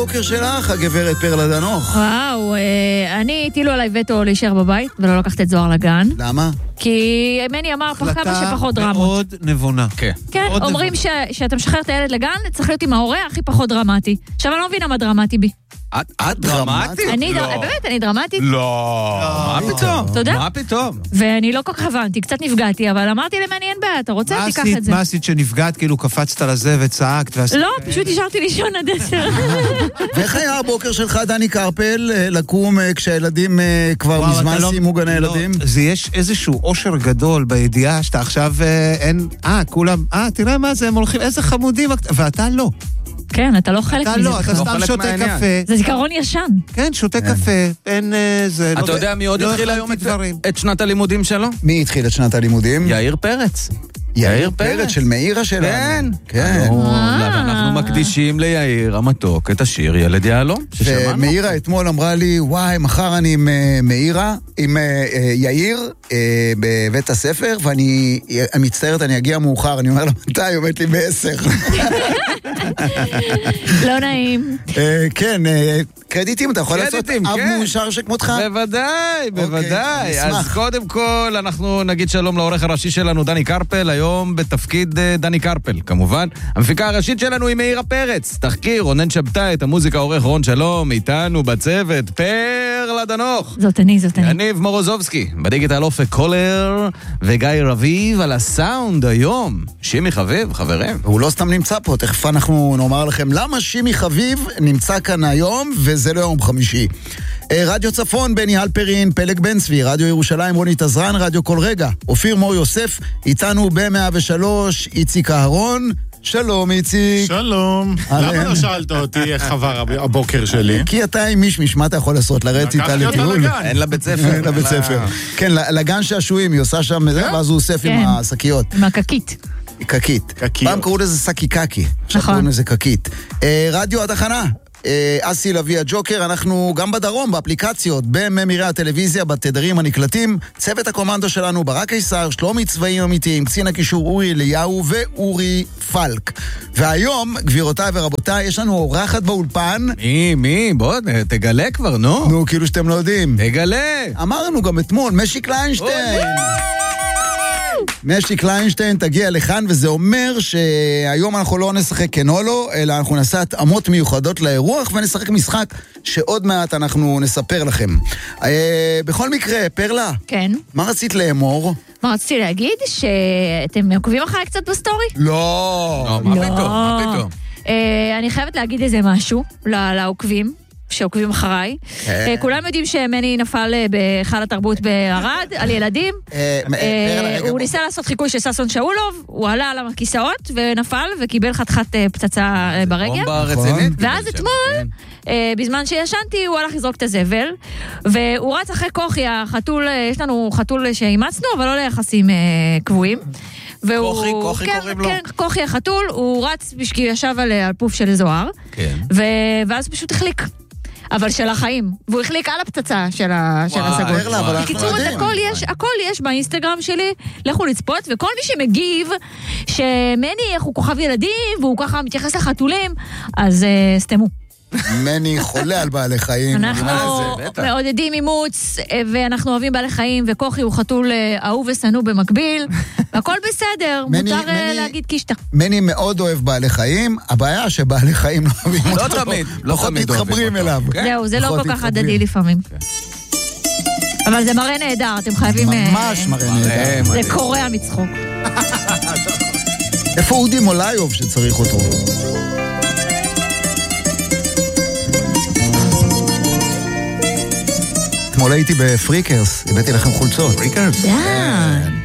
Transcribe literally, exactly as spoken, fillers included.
בוקר שלך, הגברת פרלה דנוך. וואו, אני הטילו עליי וטו להישאר בבית ולא לקחת את זוהר לגן. למה? כי מני אמר כמה שפחות דרמות. מאוד נבונה. כן, כן, אומרים שאתה משחרר את הילד לגן, צריך להיות עם ההורה הכי פחות דרמטי. עכשיו אני לא מבינה מה דרמטי בי. את דרמטית? אני, באמת, אני דרמטית. לא, מה פתאום? תודה. מה פתאום? ואני לא כל כך הבנתי, קצת נפגעתי, אבל אמרתי למני אין בעיה, אתה רוצה? תיקח את זה. מה עשית שנפגעת, כאילו קפצת לזה וצעקת? לא, פשוט השארתי לישון עד עשר. ואיך היה הבוקר שלך, דני קרפל, לקום כשהילדים כבר מזמן סיימו גני ילדים? זה יש איזשהו אושר גדול בידיעה שאתה עכשיו אין, אה, כולם, אה, תראה מה זה, הם הולכים, איזה חמודים, ואתה לא. כן, אתה לא חלק מזה. אתה לא, אתה סתם שותה קפה. זה זיכרון ישן. כן, שותה קפה, אין זה... אתה יודע מי עוד התחיל היום את שנת הלימודים שלו? מי התחיל את שנת הלימודים? יאיר פרץ. יאיר פרץ של מאירה שלנו. כן. כן. אנחנו מקדישים ליאיר המתוק את השיר ילד יעלום. ומאירה אתמול אמרה לי, וואי, מחר אני עם מאירה, עם יאיר בבית הספר, ואני מצטערת, אני אגיע מאוחר. אני אומר לה, מתי? היא אומרת לי בעשר. לא נעים. כן, קרדיטים, אתה יכול לעשות אב מאושר שכמותך? בוודאי, בוודאי. אז קודם כל, אנחנו נגיד שלום לעורך הראשי שלנו, דני קרפל, היום בתפקיד דני קרפל, כמובן. המפיקה הראשית שלנו היא מאירה פרץ. תחקיר, רונן שבתאי, את המוזיקה עורך רון שלום, איתנו בצוות, פרלה דנוך. זאת אני, זאת אני. יניב מורוזובסקי, בדיגיטל אופק קולר, וגיא רביב על הסאונד היום. שימי חביב, חברים. הוא לא סתם נמצא פה, תכף אנחנו נאמר לכם למה שימי חביב נמצא כאן היום, וזה לא יום חמישי. רדיו צפון, בני אלפרין, פלג בן צבי, רדיו ירושלים, רוני תזרן, רדיו כל רגע, אופיר מור יוסף, איתנו ב-מאה ושלוש, איציק אהרון. שלום איציק. שלום. למה לא שאלת אותי איך חבר הבוקר שלי? כי אתה עם מישמיש, מה אתה יכול לעשות? לרדת איתה לטיול? אין לה בית ספר. אין לה בית ספר. כן, לגן שעשועים, היא עושה שם זה, ואז הוא אוסף עם השקיות. עם הקקית. קקית. פעם קראו לזה סקי קקי. עכשיו קוראים לזה קקית. רדיו התחנה. אסי לוי הג'וקר, אנחנו גם בדרום, באפליקציות, בממירי הטלוויזיה, בתדרים הנקלטים, צוות הקומנדו שלנו, ברק קיסר, שלומי צבעים אמיתיים, קצין הקישור אורי אליהו ואורי פלק. והיום, גבירותיי ורבותיי, יש לנו אורחת באולפן. מי, מי? בוא, תגלה כבר, נו. נו, כאילו שאתם לא יודעים. תגלה. אמרנו גם אתמול, משי קליינשטיין. משי קליינשטיין תגיע לכאן, וזה אומר שהיום אנחנו לא נשחק כן או לא, אלא אנחנו נעשה התאמות מיוחדות לאירוח, ונשחק משחק שעוד מעט אנחנו נספר לכם. בכל מקרה, פרלה, כן. מה רצית לאמור? מה רציתי להגיד? שאתם עוקבים אחרי קצת בסטורי? לא. מה פתאום? מה פתאום? אני חייבת להגיד איזה משהו לעוקבים. שעוקבים אחריי. כולם יודעים שמני נפל בהיכל התרבות בערד, על ילדים. הוא ניסה לעשות חיקוי של ששון שאולוב, הוא עלה על הכיסאות ונפל וקיבל חתיכת פצצה ברגל. ואז אתמול, בזמן שישנתי, הוא הלך לזרוק את הזבל, והוא רץ אחרי כוחי, החתול, יש לנו חתול שאימצנו, אבל לא ליחסים קבועים. כוחי, כוחי קוראים לו. כן, כוחי החתול, הוא רץ בשביל ישב על פוף של זוהר, ואז הוא פשוט החליק. אבל של החיים, והוא החליק על הפצצה של הסגות. בקיצור, הכל יש באינסטגרם שלי, לכו לצפות, וכל מי שמגיב שמני איך הוא כוכב ילדים, והוא ככה מתייחס לחתולים, אז סתמו. מני חולה על בעלי חיים. אנחנו מעודדים אימוץ, ואנחנו אוהבים בעלי חיים, וכוחי הוא חתול אהוב ושנוא במקביל, והכל בסדר, מותר להגיד קישטה. מני מאוד אוהב בעלי חיים, הבעיה שבעלי חיים לא אוהבים אותו. לא תמיד, לא פחות מתחברים אליו. זהו, זה לא כל כך הדדי לפעמים. אבל זה מראה נהדר, אתם חייבים... ממש מראה נהדר. זה קורע מצחוק. איפה אודי מולאיוב שצריך אותו? אתמול הייתי בפריקרס, הבאתי לכם חולצות. פריקרס? כן.